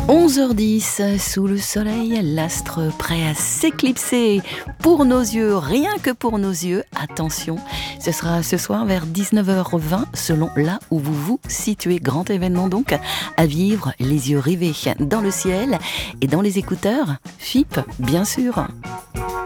11h10, sous le soleil, l'astre prêt à s'éclipser. Pour nos yeux, rien que pour nos yeux, attention, ce sera ce soir vers 19h20, selon là où vous vous situez. Grand événement donc, à vivre, les yeux rivés dans le ciel et dans les écouteurs, FIP, bien sûr.